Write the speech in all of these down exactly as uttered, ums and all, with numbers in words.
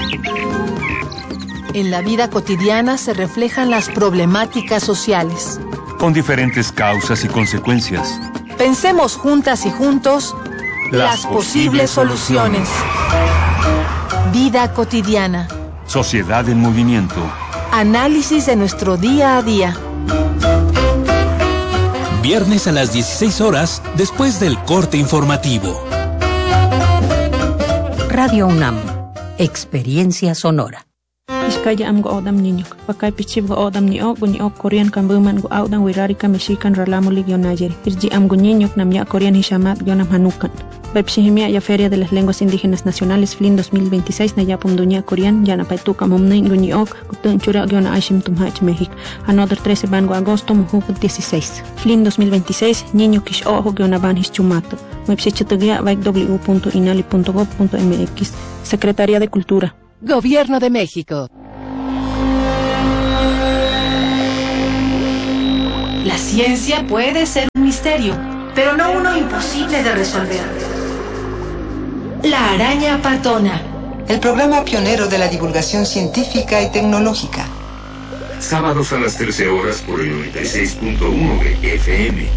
En la vida cotidiana se reflejan las problemáticas sociales, con diferentes causas y consecuencias. Pensemos juntas y juntos las, las posibles soluciones. Vida cotidiana. Sociedad en movimiento. Análisis de nuestro día a día. Viernes a las dieciséis horas, después del corte informativo. Radio UNAM. Experiencia sonora. Iskaya am go odam niñok, pakay pichib go odam ni ok, ni ok Korean kan buman go audan wirari ka Mexican ralamo ligyo Nayeri. Irji am go niñok nam ya Korean hishamat yonam hanukan. Bepsihimia ya Feria de las Lenguas Indígenas Nacionales F L I N dos mil veintiséis na yapum dunya Korean yana paituka momne go ni ok, kutun chura yona aishim tumhach México. Another trece ban go agosto muhu dieciséis. F L I N dos mil veintiséis niño kish ojo yona ban his chumato. Mepsichitugia vaik w punto inali punto gov punto m x. Secretaría de Cultura. Gobierno de México. La ciencia puede ser un misterio, pero no uno imposible de resolver. La araña patona. El programa pionero de la divulgación científica y tecnológica. Sábados a las trece horas por el noventa y seis punto uno de F M.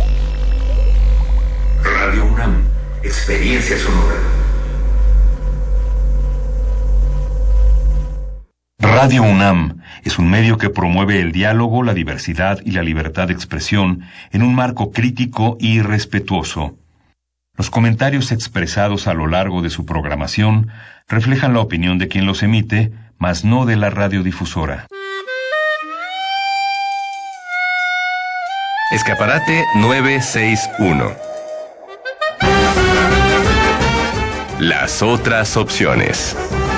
Radio UNAM. Experiencia sonora. Radio UNAM es un medio que promueve el diálogo, la diversidad y la libertad de expresión en un marco crítico y respetuoso. Los comentarios expresados a lo largo de su programación reflejan la opinión de quien los emite, mas no de la radiodifusora. Escaparate novecientos sesenta y uno. Las otras opciones.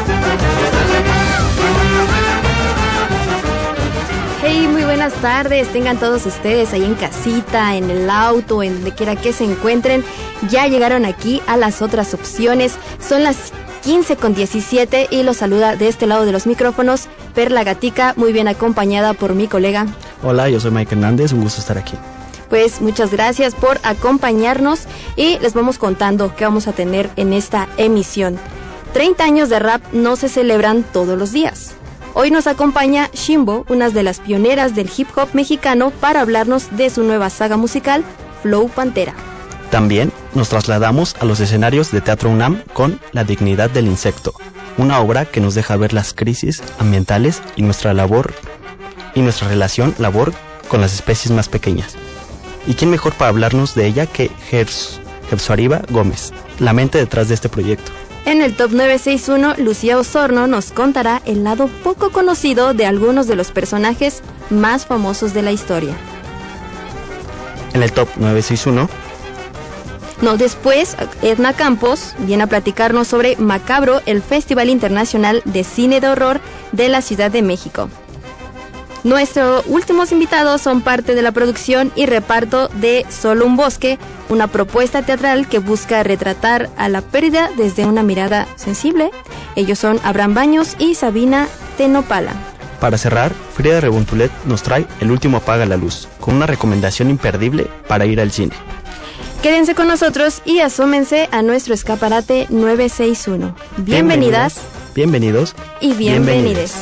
Hey, muy buenas tardes, tengan todos ustedes ahí en casita, en el auto, en donde quiera que se encuentren. Ya llegaron aquí a las otras opciones, son las quince con diecisiete y los saluda de este lado de los micrófonos Perla Gatica, muy bien acompañada por mi colega. Hola, yo soy Mike Hernández, un gusto estar aquí. Pues muchas gracias por acompañarnos y les vamos contando qué vamos a tener en esta emisión. treinta años de rap no se celebran todos los días. Hoy nos acompaña Shimbo, una de las pioneras del hip hop mexicano, para hablarnos de su nueva saga musical, Flow Pantera. También nos trasladamos a los escenarios de Teatro UNAM con La Dignidad del Insecto, una obra que nos deja ver las crisis ambientales y nuestra labor y nuestra relación labor con las especies más pequeñas. ¿Y quién mejor para hablarnos de ella que Jepsuariba Gómez, la mente detrás de este proyecto? En el Top novecientos sesenta y uno, Lucía Osorno nos contará el lado poco conocido de algunos de los personajes más famosos de la historia. En el Top novecientos sesenta y uno... No, después, Edna Campos viene a platicarnos sobre Macabro, el Festival Internacional de Cine de Horror de la Ciudad de México. Nuestros últimos invitados son parte de la producción y reparto de Solo un Bosque, una propuesta teatral que busca retratar a la pérdida desde una mirada sensible. Ellos son Abraham Baños y Sabina Tenopala. Para cerrar, Frida Rebontulet nos trae El último apaga la luz, con una recomendación imperdible para ir al cine. Quédense con nosotros y asómense a nuestro escaparate novecientos sesenta y uno. Bienvenidas, bienvenidos y bienvenides.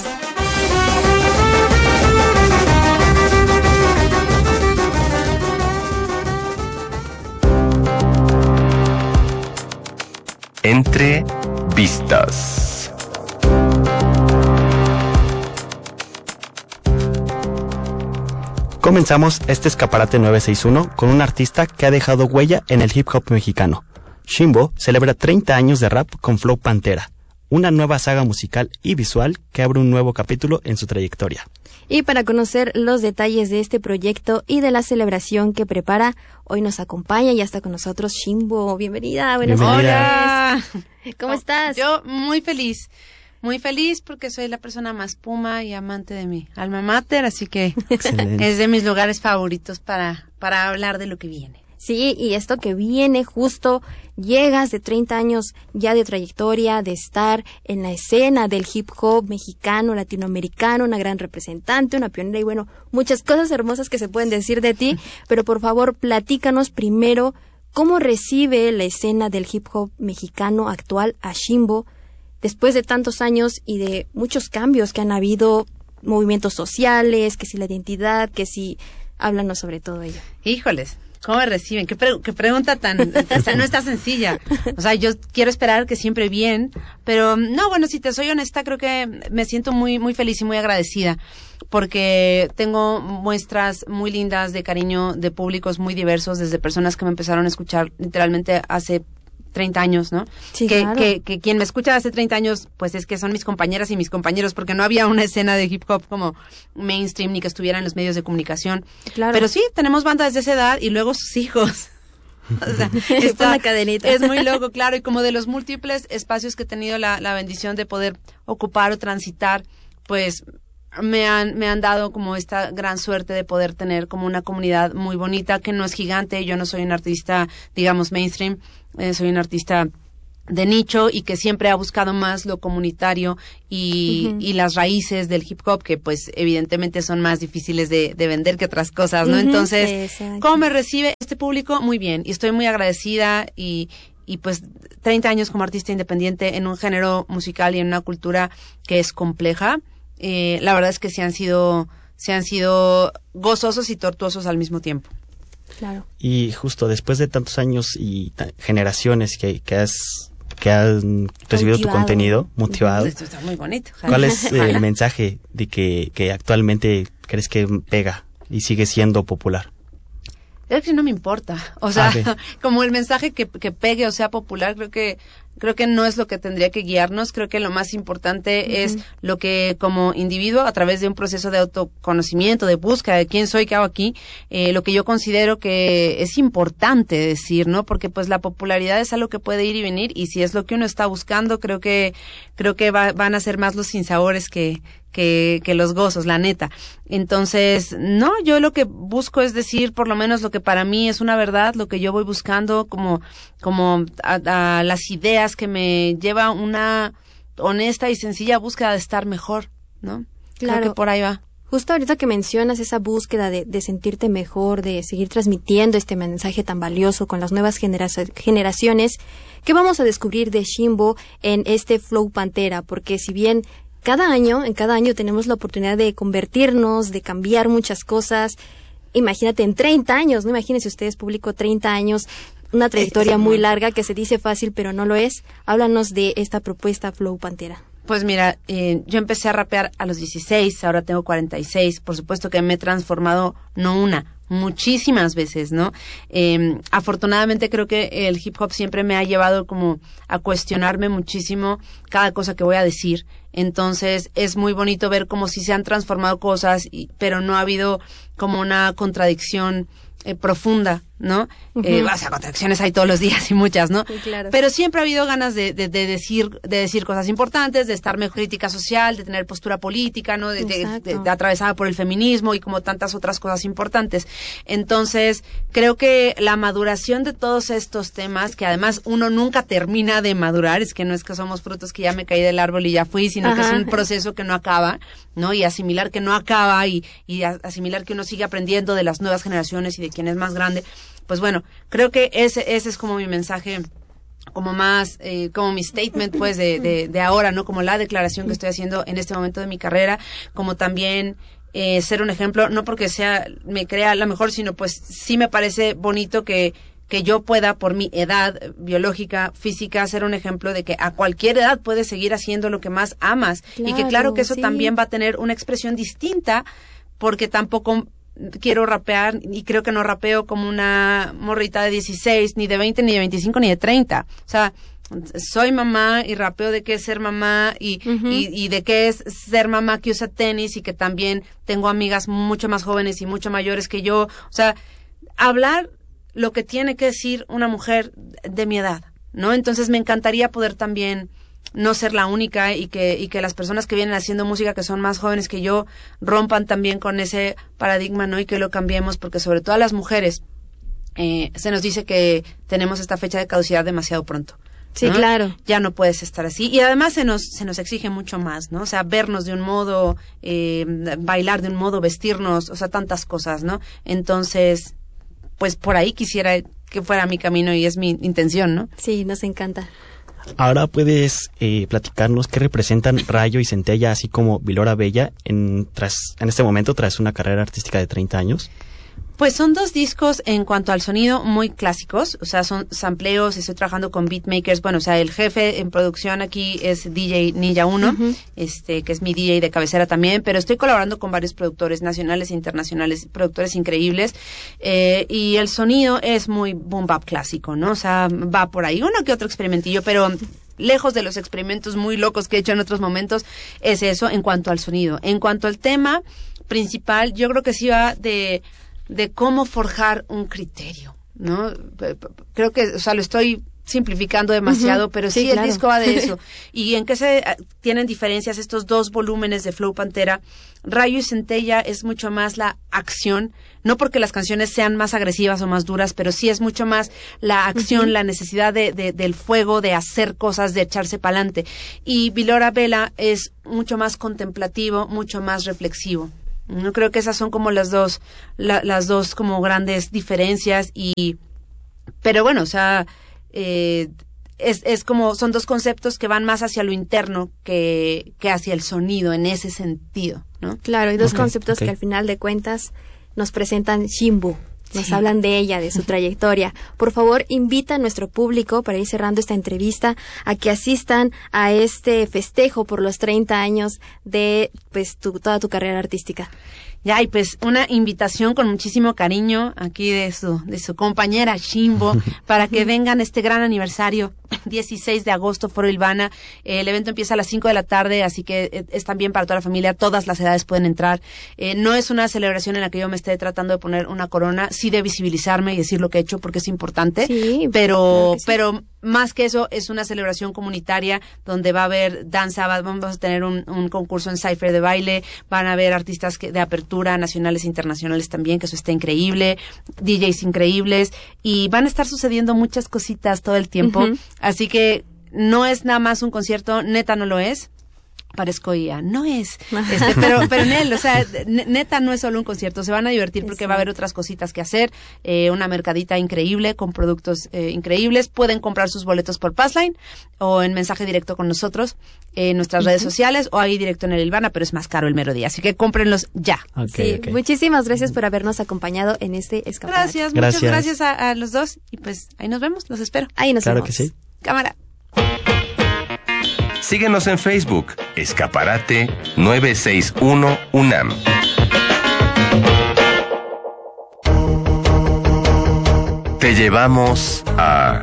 Entre vistas. Comenzamos este escaparate novecientos sesenta y uno con un artista que ha dejado huella en el hip hop mexicano. Shimbo celebra treinta años de rap con Flow Pantera, una nueva saga musical y visual que abre un nuevo capítulo en su trayectoria. Y para conocer los detalles de este proyecto y de la celebración que prepara, hoy nos acompaña y ya está con nosotros Shimbo. Bienvenida, buenas Hola. tardes. ¿Cómo estás? Yo muy feliz, muy feliz porque soy la persona más puma y amante de mi alma mater, así que Excelente. Es de mis lugares favoritos para, para hablar de lo que viene. Sí, y esto que viene justo, llegas de treinta años ya de trayectoria, de estar en la escena del hip hop mexicano, latinoamericano, una gran representante, una pionera y bueno, muchas cosas hermosas que se pueden decir de ti, pero por favor platícanos primero cómo recibe la escena del hip hop mexicano actual a Shimbo, después de tantos años y de muchos cambios que han habido, movimientos sociales, que si la identidad, que si... Háblanos sobre todo ello. Híjoles, ¿cómo me reciben? ¿Qué, pre- qué pregunta tan... Esta no está sencilla. O sea, yo quiero esperar que siempre bien, pero no, bueno, si te soy honesta, creo que me siento muy, muy feliz y muy agradecida, porque tengo muestras muy lindas de cariño de públicos muy diversos, desde personas que me empezaron a escuchar literalmente hace treinta años, ¿no? Sí, que, claro. que, que quien me escucha hace treinta años, pues es que son mis compañeras y mis compañeros, porque no había una escena de hip hop como mainstream ni que estuviera en los medios de comunicación. Claro. Pero sí, tenemos bandas de esa edad y luego sus hijos. O sea, está una cadenita. Es muy loco, claro, y como de los múltiples espacios que he tenido la, la bendición de poder ocupar o transitar, pues me han, me han dado como esta gran suerte de poder tener como una comunidad muy bonita, que no es gigante. Yo no soy un artista, digamos, mainstream, eh, soy un artista de nicho y que siempre ha buscado más lo comunitario y, uh-huh. y las raíces del hip hop, que pues evidentemente son más difíciles de, de vender que otras cosas, ¿no? Uh-huh. Entonces, exacto. ¿Cómo me recibe este público? Muy bien, y estoy muy agradecida y, y pues treinta años como artista independiente en un género musical y en una cultura que es compleja. Eh, la verdad es que se han sido, se han sido gozosos y tortuosos al mismo tiempo. Claro. Y justo después de tantos años y ta- generaciones que, que has que han recibido motivado. Tu contenido, motivado. Esto está muy bonito. ¿Cuál es el mensaje de que, que actualmente crees que pega y sigue siendo popular? Es que no me importa, o sea, ah, sí. como el mensaje que, que pegue o sea popular, creo que creo que no es lo que tendría que guiarnos. Creo que lo más importante uh-huh. es lo que como individuo, a través de un proceso de autoconocimiento, de búsqueda de quién soy, qué hago aquí, eh, lo que yo considero que es importante decir, ¿no? Porque pues la popularidad es algo que puede ir y venir, y si es lo que uno está buscando, creo que creo que va, van a ser más los sinsabores que que, que los gozos, la neta. Entonces, no, yo lo que busco es decir, por lo menos lo que para mí es una verdad, lo que yo voy buscando como, como a, a las ideas que me lleva una honesta y sencilla búsqueda de estar mejor, ¿no? Claro. Creo que por ahí va. Justo ahorita que mencionas esa búsqueda de, de sentirte mejor, de seguir transmitiendo este mensaje tan valioso con las nuevas genera- generaciones, ¿qué vamos a descubrir de Shimbo en este Flow Pantera? Porque si bien cada año, en cada año tenemos la oportunidad de convertirnos, de cambiar muchas cosas. Imagínate en treinta años, ¿no? Imagínense ustedes, público, treinta años, una trayectoria muy larga que se dice fácil, pero no lo es. Háblanos de esta propuesta Flow Pantera. Pues mira, eh, yo empecé a rapear a los dieciséis, ahora tengo cuarenta y seis. Por supuesto que me he transformado, no una, muchísimas veces, ¿no? Eh, afortunadamente creo que el hip hop siempre me ha llevado como a cuestionarme muchísimo cada cosa que voy a decir. Entonces es muy bonito ver cómo sí se han transformado cosas, y, pero no ha habido como una contradicción eh, profunda, ¿no? Uh-huh. Eh, o sea, contradicciones hay todos los días y muchas, ¿no? Sí, claro. Pero siempre ha habido ganas de, de, de decir de decir cosas importantes, de estar mejor, crítica social, de tener postura política, ¿no? De, de, de, de atravesada por el feminismo y como tantas otras cosas importantes. Entonces, creo que la maduración de todos estos temas, que además uno nunca termina de madurar, es que no es que somos frutos que ya me caí del árbol y ya fui, sino Ajá. que es un proceso que no acaba, ¿no? Y asimilar que no acaba y, y asimilar que uno sigue aprendiendo de las nuevas generaciones y de quién es más grande. Pues bueno, creo que ese ese es como mi mensaje, como más, eh, como mi statement, pues, de, de, de ahora, ¿no? Como la declaración que estoy haciendo en este momento de mi carrera, como también eh, ser un ejemplo, no porque sea, me crea la mejor, sino pues sí me parece bonito que que yo pueda, por mi edad biológica, física, ser un ejemplo de que a cualquier edad puedes seguir haciendo lo que más amas. Claro, y que claro que eso sí. también va a tener una expresión distinta, porque tampoco quiero rapear, y creo que no rapeo como una morrita de dieciséis, ni de veinte, ni de veinticinco, ni de treinta. O sea, soy mamá y rapeo de qué es ser mamá y, uh-huh. y, y de qué es ser mamá que usa tenis, y que también tengo amigas mucho más jóvenes y mucho mayores que yo. O sea, hablar lo que tiene que decir una mujer de mi edad, ¿no? Entonces me encantaría poder también no ser la única, y que y que las personas que vienen haciendo música, que son más jóvenes que yo, rompan también con ese paradigma, ¿no? Y que lo cambiemos, porque sobre todo a las mujeres eh, se nos dice que tenemos esta fecha de caducidad demasiado pronto. Sí, ¿no? claro. Ya no puedes estar así. Y además se nos se nos exige mucho más, ¿no? O sea, vernos de un modo, eh, bailar de un modo, vestirnos, o sea, tantas cosas, ¿no? Entonces, pues por ahí quisiera que fuera mi camino, y es mi intención, ¿no? Sí, nos encanta. Ahora puedes eh, platicarnos qué representan Rayo y Centella, así como Vilora Bella, en, tras, en este momento, tras una carrera artística de treinta años. Pues son dos discos en cuanto al sonido muy clásicos, o sea, son sampleos, estoy trabajando con beatmakers, bueno, o sea, el jefe en producción aquí es D J Ninja uno, uh-huh. este, que es mi D J de cabecera también, pero estoy colaborando con varios productores nacionales e internacionales, productores increíbles, eh, y el sonido es muy boom bap clásico, ¿no? O sea, va por ahí, uno que otro experimentillo, pero lejos de los experimentos muy locos que he hecho en otros momentos, es eso en cuanto al sonido. En cuanto al tema principal, yo creo que sí va de... de cómo forjar un criterio, ¿no? Creo que, o sea, lo estoy simplificando demasiado, uh-huh. pero sí, sí claro. El disco va de eso. ¿Y en qué se tienen diferencias estos dos volúmenes de Flow Pantera? Rayo y Centella es mucho más la acción, no porque las canciones sean más agresivas o más duras, pero sí es mucho más la acción, uh-huh. la necesidad de, de, del fuego, de hacer cosas, de echarse pa'lante. Y Vilora Bella es mucho más contemplativo, mucho más reflexivo. No creo que esas son como las dos, la, las dos como grandes diferencias y, pero bueno, o sea, eh, es, es como, son dos conceptos que van más hacia lo interno que, que hacia el sonido en ese sentido, ¿no? Claro, y dos okay, conceptos okay. que al final de cuentas nos presentan Shimbu. Nos sí. hablan de ella, de su trayectoria. Por favor, invita a nuestro público, para ir cerrando esta entrevista, a que asistan a este festejo por los treinta años de pues tu, toda tu carrera artística. Ya, y pues una invitación con muchísimo cariño aquí de su, de su compañera Shimbo, para que vengan este gran aniversario, dieciséis de agosto, Foro Ilvana. Eh, el evento empieza a las cinco de la tarde, así que eh, es también para toda la familia, todas las edades pueden entrar. Eh, no es una celebración en la que yo me esté tratando de poner una corona, sí de visibilizarme y decir lo que he hecho porque es importante, sí, pero, claro sí. pero más que eso, es una celebración comunitaria donde va a haber danza, va, vamos a tener un, un concurso en Cypher de baile, van a haber artistas que, de apertura nacionales e internacionales también, que eso está increíble, D Js increíbles, y van a estar sucediendo muchas cositas todo el tiempo, uh-huh. así que no es nada más un concierto, neta no lo es. Parezco I A, no es, este, pero, pero en él, o sea, neta no es solo un concierto, se van a divertir porque va a haber otras cositas que hacer, eh, una mercadita increíble con productos eh, increíbles, pueden comprar sus boletos por Passline o en mensaje directo con nosotros en nuestras uh-huh. redes sociales o ahí directo en el Ilvana, pero es más caro el mero día, así que cómprenlos ya. Okay, sí, okay. Muchísimas gracias por habernos acompañado en este escaparate. Gracias, gracias. muchas gracias a, a los dos y pues ahí nos vemos, los espero. Ahí nos claro vemos. Que sí. Cámara. Síguenos en Facebook, Escaparate nueve seis uno UNAM. Te llevamos a...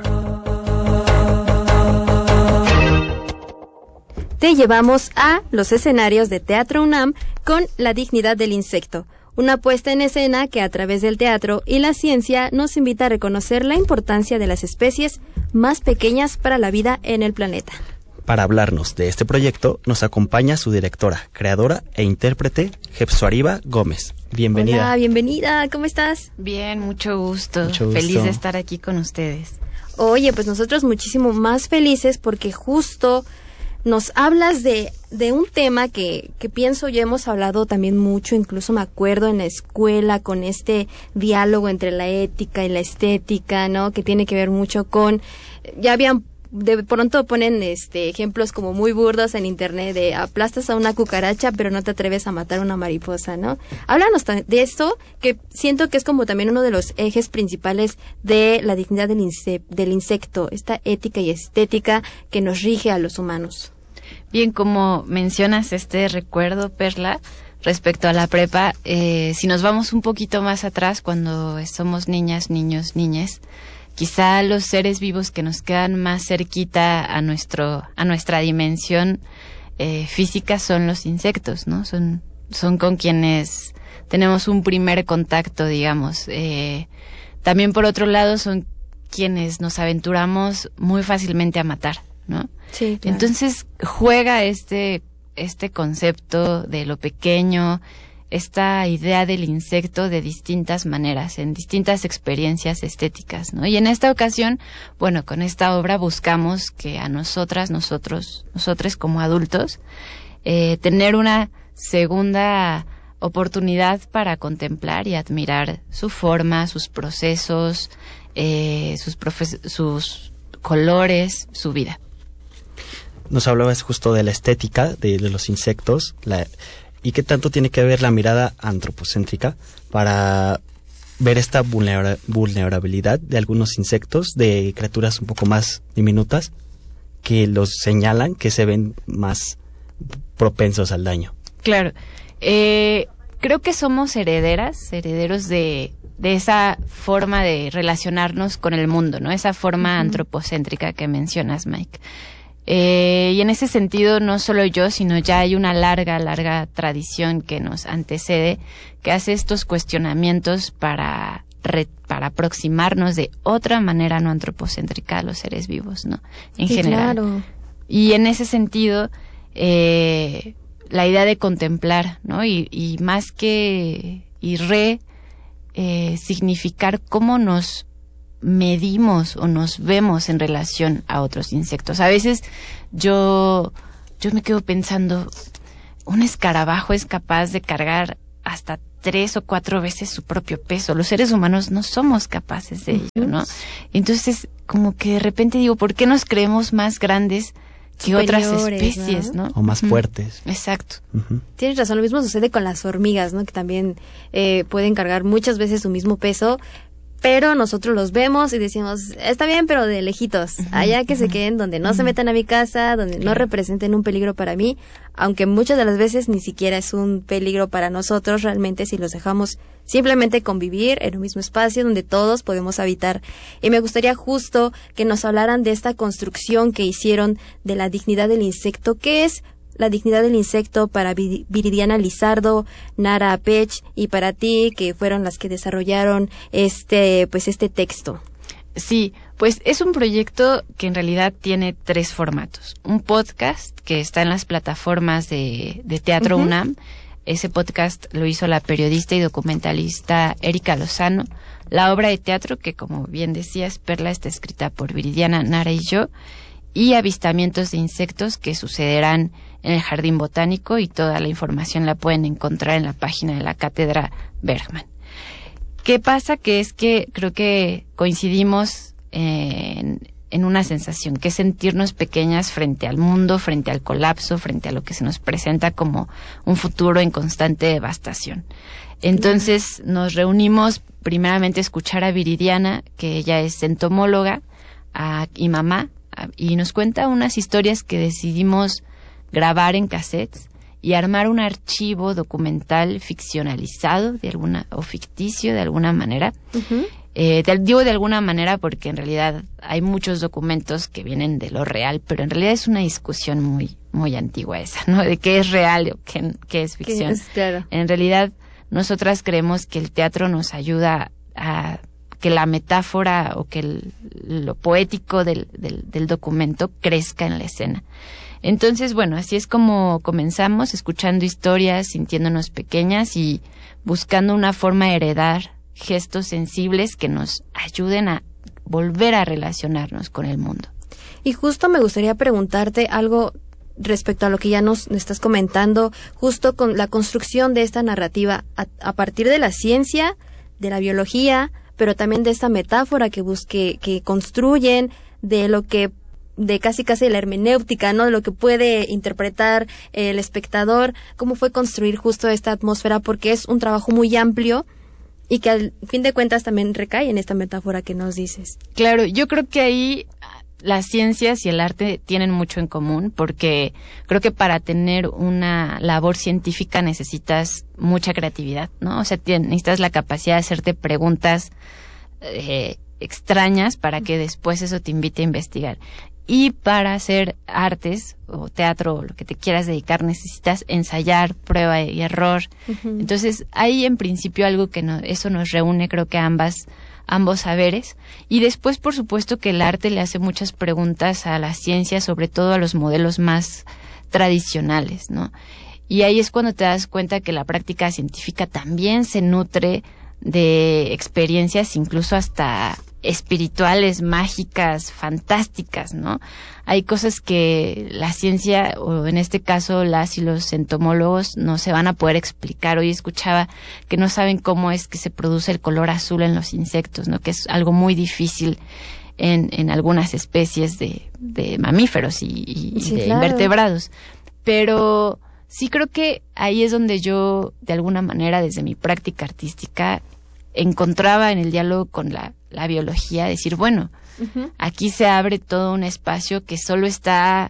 Te llevamos a los escenarios de Teatro UNAM con La dignidad del insecto, una puesta en escena que a través del teatro y la ciencia nos invita a reconocer la importancia de las especies más pequeñas para la vida en el planeta. Para hablarnos de este proyecto nos acompaña su directora, creadora e intérprete, Jepsuariba Gómez. Bienvenida. Hola, bienvenida, ¿cómo estás? Bien, mucho gusto. Mucho gusto. Feliz de estar aquí con ustedes. Oye, pues nosotros muchísimo más felices porque justo nos hablas de, de un tema que, que pienso ya hemos hablado también mucho, incluso me acuerdo en la escuela con este diálogo entre la ética y la estética, ¿no? Que tiene que ver mucho con, ya habían de pronto ponen este ejemplos como muy burdos en internet de aplastas a una cucaracha pero no te atreves a matar a una mariposa, ¿no? Háblanos de esto, que siento que es como también uno de los ejes principales de la dignidad del, inse- del insecto, esta ética y estética que nos rige a los humanos. Bien, como mencionas este recuerdo, Perla, respecto a la prepa, eh, si nos vamos un poquito más atrás, cuando somos niñas, niños, niñes, quizá los seres vivos que nos quedan más cerquita a nuestro a nuestra dimensión eh, física son los insectos, ¿no? Son son con quienes tenemos un primer contacto, digamos. Eh, también por otro lado son quienes nos aventuramos muy fácilmente a matar, ¿no? Sí, claro. Entonces juega este este concepto de lo pequeño, esta idea del insecto de distintas maneras, en distintas experiencias estéticas, ¿no? Y en esta ocasión, bueno, con esta obra buscamos que a nosotras, nosotros, nosotros como adultos, eh, tener una segunda oportunidad para contemplar y admirar su forma, sus procesos, eh, sus, profe- sus colores, su vida. nos hablabas justo de la estética de, de los insectos, la, y qué tanto tiene que ver la mirada antropocéntrica para ver esta vulnera- vulnerabilidad de algunos insectos, de criaturas un poco más diminutas, que los señalan que se ven más propensos al daño. Claro. Eh, creo que somos herederas, herederos de, de esa forma de relacionarnos con el mundo, ¿no? Esa forma uh-huh. antropocéntrica que mencionas, Mike. Eh, y en ese sentido, no solo yo, sino ya hay una larga, larga tradición que nos antecede, que hace estos cuestionamientos para, re, para aproximarnos de otra manera no antropocéntrica a los seres vivos, ¿no? En sí, general. Claro. Y en ese sentido, eh, la idea de contemplar, ¿no? Y, y más que, y re, eh, significar cómo nos medimos o nos vemos en relación a otros insectos. A veces yo, yo me quedo pensando, un escarabajo es capaz de cargar hasta tres o cuatro veces su propio peso. Los seres humanos no somos capaces de ello, ¿no? Entonces, como que de repente digo, ¿por qué nos creemos más grandes que otras especies, ¿no? ¿no? O más uh-huh. fuertes. Exacto. Uh-huh. Tienes razón, lo mismo sucede con las hormigas, ¿no? Que también eh, pueden cargar muchas veces su mismo peso, pero nosotros los vemos y decimos, está bien, pero de lejitos, uh-huh. allá que uh-huh. se queden, donde no uh-huh. se metan a mi casa, donde claro. no representen un peligro para mí, aunque muchas de las veces ni siquiera es un peligro para nosotros realmente si los dejamos simplemente convivir en un mismo espacio donde todos podemos habitar. Y me gustaría justo que nos hablaran de esta construcción que hicieron de la dignidad del insecto. ¿Qué es la dignidad del insecto para Viridiana Lizardo, Nara Pech y para ti, que fueron las que desarrollaron este, pues este texto? Sí, pues es un proyecto que en realidad tiene tres formatos. Un podcast que está en las plataformas de, de Teatro uh-huh. UNAM. Ese podcast lo hizo la periodista y documentalista Erika Lozano. La obra de teatro, que como bien decías, Perla, está escrita por Viridiana, Nara y yo. Y avistamientos de insectos que sucederán en el Jardín Botánico, y toda la información la pueden encontrar en la página de la Cátedra Bergman. ¿Qué pasa? Que es que creo que coincidimos en, en una sensación, que es sentirnos pequeñas frente al mundo, frente al colapso, frente a lo que se nos presenta como un futuro en constante devastación. Entonces nos reunimos primeramente a escuchar a Viridiana, que ella es entomóloga a, y mamá, a, y nos cuenta unas historias que decidimos grabar en cassettes y armar un archivo documental ficcionalizado de alguna o ficticio de alguna manera. Uh-huh. Eh, de, digo de alguna manera porque en realidad hay muchos documentos que vienen de lo real, pero en realidad es una discusión muy muy antigua esa, ¿no? De qué es real o qué, qué es ficción. Es, claro. En realidad nosotras creemos que el teatro nos ayuda a que la metáfora o que el, lo poético del, del, del documento crezca en la escena. Entonces, bueno, así es como comenzamos, escuchando historias, sintiéndonos pequeñas y buscando una forma de heredar gestos sensibles que nos ayuden a volver a relacionarnos con el mundo. Y justo me gustaría preguntarte algo respecto a lo que ya nos estás comentando, justo con la construcción de esta narrativa a, a partir de la ciencia, de la biología, pero también de esta metáfora que busque, que construyen, de lo que de casi casi la hermenéutica, ¿no? De lo que puede interpretar el espectador, cómo fue construir justo esta atmósfera, porque es un trabajo muy amplio y que al fin de cuentas también recae en esta metáfora que nos dices. Claro, yo creo que ahí las ciencias y el arte tienen mucho en común, porque creo que para tener una labor científica necesitas mucha creatividad, ¿no? O sea, necesitas la capacidad de hacerte preguntas eh, extrañas para que después eso te invite a investigar. Y para hacer artes o teatro o lo que te quieras dedicar necesitas ensayar, prueba y error. Uh-huh. Entonces hay en principio algo que no, eso nos reúne, creo que ambas ambos saberes. Y después, por supuesto, que el arte le hace muchas preguntas a la ciencia, sobre todo a los modelos más tradicionales, ¿no? Y ahí es cuando te das cuenta que la práctica científica también se nutre de experiencias incluso hasta espirituales, mágicas, fantásticas, ¿no? Hay cosas que la ciencia, o en este caso las y los entomólogos, no se van a poder explicar. Hoy escuchaba que no saben cómo es que se produce el color azul en los insectos, ¿no? Que es algo muy difícil en, en algunas especies de, de mamíferos y, y sí, de claro. invertebrados. Pero sí creo que ahí es donde yo, de alguna manera, desde mi práctica artística, encontraba en el diálogo con la, la biología, decir, bueno, uh-huh. aquí se abre todo un espacio que solo está,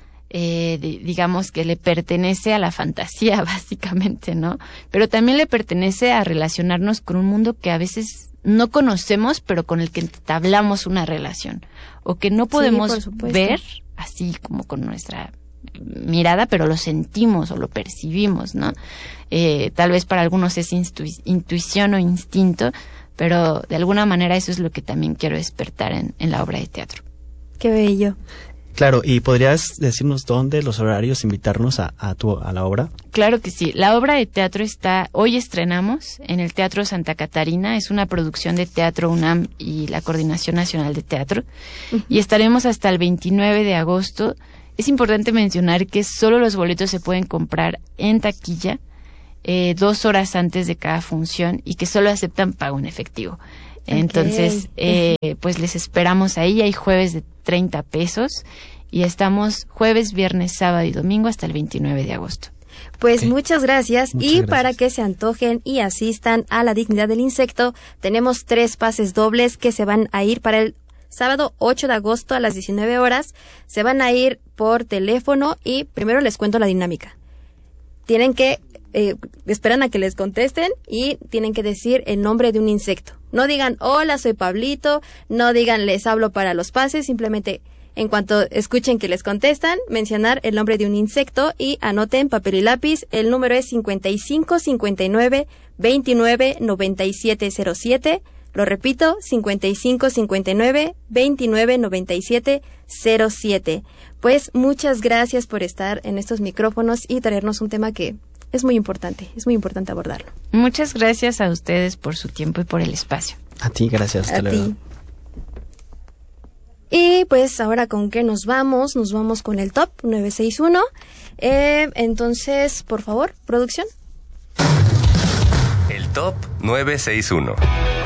eh, de, digamos, que le pertenece a la fantasía, básicamente, ¿no? Pero también le pertenece a relacionarnos con un mundo que a veces no conocemos, pero con el que entablamos una relación, o que no podemos sí, ver así como con nuestra mirada, pero lo sentimos o lo percibimos, ¿no? Eh, tal vez para algunos es intu- intuición o instinto, pero de alguna manera eso es lo que también quiero despertar en, en la obra de teatro. Qué bello. Claro, ¿y podrías decirnos dónde, los horarios, invitarnos a, a, tu, a la obra? Claro que sí. La obra de teatro está, hoy estrenamos en el Teatro Santa Catarina, es una producción de Teatro UNAM y la Coordinación Nacional de Teatro, uh-huh. y estaremos hasta el veintinueve de agosto. Es importante mencionar que solo los boletos se pueden comprar en taquilla eh, dos horas antes de cada función y que solo aceptan pago en efectivo. Okay. Entonces, eh, pues les esperamos ahí. Hay jueves de treinta pesos y estamos jueves, viernes, sábado y domingo hasta el veintinueve de agosto. Pues okay. muchas gracias. Muchas y gracias. Para que se antojen y asistan a La Dignidad del Insecto, tenemos tres pases dobles que se van a ir para el sábado ocho de agosto a las diecinueve horas. Se van a ir por teléfono y primero les cuento la dinámica. Tienen que, eh, esperan a que les contesten y tienen que decir el nombre de un insecto. No digan, hola, soy Pablito, no digan, les hablo para los pases, simplemente en cuanto escuchen que les contestan, mencionar el nombre de un insecto y anoten papel y lápiz. El número es cincuenta y cinco cincuenta y nueve veintinueve noventa y siete cero siete. Lo repito, cincuenta y cinco cincuenta y nueve veintinueve noventa y siete cero siete. Pues muchas gracias por estar en estos micrófonos y traernos un tema que es muy importante, es muy importante abordarlo. Muchas gracias a ustedes por su tiempo y por el espacio. A ti, gracias. A ti. Y pues ahora con qué nos vamos, nos vamos con el top nueve seis uno. Eh, entonces, por favor, producción. El top nueve seis uno.